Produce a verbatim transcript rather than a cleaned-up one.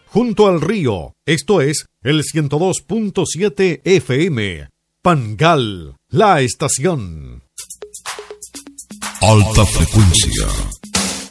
junto al río. Esto es el ciento dos punto siete F M. Pangal, la estación. Alta frecuencia.